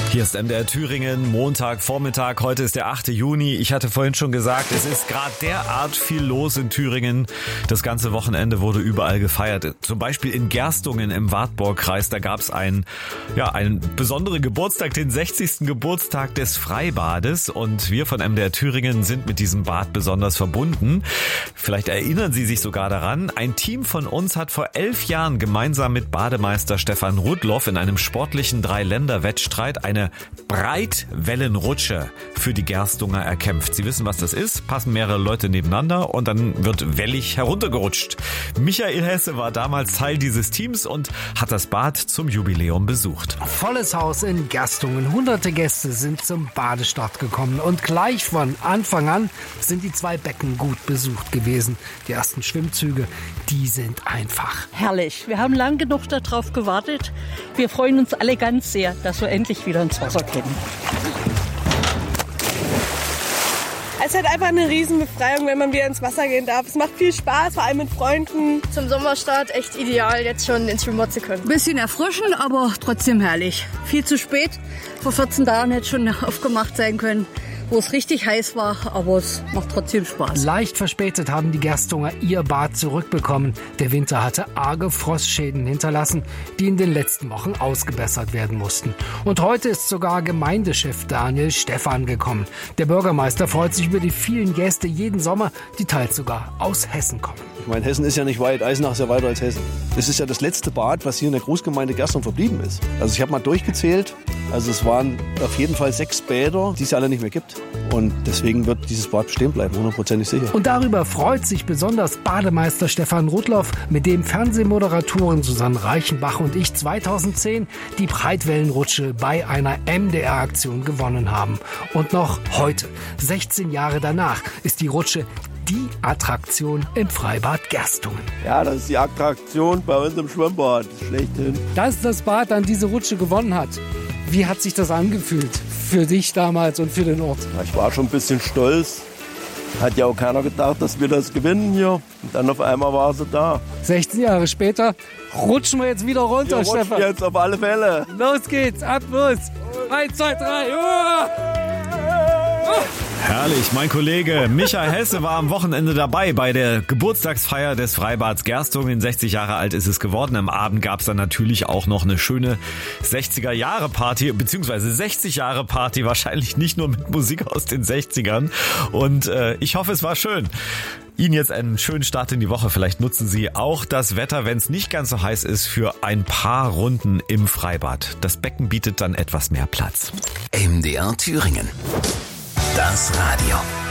Hier ist MDR Thüringen, Montagvormittag, heute ist der 8. Juni. Ich hatte vorhin schon gesagt, es ist gerade derart viel los in Thüringen. Das ganze Wochenende wurde überall gefeiert. Zum Beispiel in Gerstungen im Wartburgkreis, da gab es einen besonderen Geburtstag, den 60. Geburtstag des Freibades. Und wir von MDR Thüringen sind mit diesem Bad besonders verbunden. Vielleicht erinnern Sie sich sogar daran, ein Team von uns hat vor 11 Jahren gemeinsam mit Bademeister Stefan Rudloff in einem sportlichen 3-Länder-Wettstreit eine Breitwellenrutsche für die Gerstunger erkämpft. Sie wissen, was das ist. Passen mehrere Leute nebeneinander und dann wird wellig heruntergerutscht. Michael Hesse war damals Teil dieses Teams und hat das Bad zum Jubiläum besucht. Volles Haus in Gerstungen. Hunderte Gäste sind zum Badestart gekommen und gleich von Anfang an sind die 2 Becken gut besucht gewesen. Die ersten Schwimmzüge, die sind einfach herrlich. Wir haben lang genug darauf gewartet. Wir freuen uns alle ganz sehr, dass wir endlich wieder ins Wasser können. Es ist halt einfach eine Riesenbefreiung, wenn man wieder ins Wasser gehen darf. Es macht viel Spaß, vor allem mit Freunden. Zum Sommerstart echt ideal, jetzt schon ins Schwimmbad zu können. Bisschen erfrischend, aber trotzdem herrlich. Viel zu spät. Vor 14 Tagen hätte schon aufgemacht sein können, wo es richtig heiß war, aber es macht trotzdem Spaß. Leicht verspätet haben die Gerstunger ihr Bad zurückbekommen. Der Winter hatte arge Frostschäden hinterlassen, die in den letzten Wochen ausgebessert werden mussten. Und heute ist sogar Gemeindechef Daniel Stephan gekommen. Der Bürgermeister freut sich über die vielen Gäste jeden Sommer, die teils sogar aus Hessen kommen. Ich meine, Hessen ist ja nicht weit, Eisenach ist ja weiter als Hessen. Das ist ja das letzte Bad, was hier in der Großgemeinde Gerstungen verblieben ist. Also ich habe mal durchgezählt, also es waren auf jeden Fall 6 Bäder, die es alle nicht mehr gibt. Und deswegen wird dieses Bad bestehen bleiben, 100% sicher. Und darüber freut sich besonders Bademeister Stefan Rudloff, mit dem Fernsehmoderatorin Susanne Reichenbach und ich 2010 die Breitwellenrutsche bei einer MDR-Aktion gewonnen haben. Und noch heute, 16 Jahre danach, ist die Rutsche die Attraktion im Freibad Gerstungen. Ja, das ist die Attraktion bei uns im Schwimmbad, schlechthin. Dass das Bad dann diese Rutsche gewonnen hat, wie hat sich das angefühlt für dich damals und für den Ort? Ja, ich war schon ein bisschen stolz. Hat ja auch keiner gedacht, dass wir das gewinnen hier. Und dann auf einmal war sie da. 16 Jahre später rutschen wir jetzt wieder runter, wir Stefan. Rutschen jetzt auf alle Fälle. Los geht's, ab los. 1, 2, 3. Herrlich, mein Kollege Michael Hesse war am Wochenende dabei bei der Geburtstagsfeier des Freibads Gerstungen. 60 Jahre alt ist es geworden. Am Abend gab es dann natürlich auch noch eine schöne 60er-Jahre-Party, beziehungsweise 60-Jahre-Party, wahrscheinlich nicht nur mit Musik aus den 60ern. Und ich hoffe, es war schön. Ihnen jetzt einen schönen Start in die Woche. Vielleicht nutzen Sie auch das Wetter, wenn es nicht ganz so heiß ist, für ein paar Runden im Freibad. Das Becken bietet dann etwas mehr Platz. MDR Thüringen. Das Radio.